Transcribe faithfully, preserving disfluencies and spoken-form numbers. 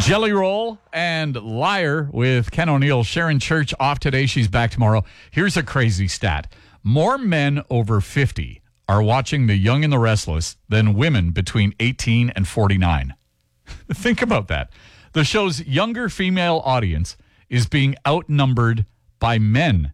Jelly Roll and Liar with Ken O'Neill. Sharon Church off today. She's back tomorrow. Here's a crazy stat. More men over fifty are watching The Young and the Restless than women between eighteen and forty-nine. Think about that. The show's younger female audience is being outnumbered by men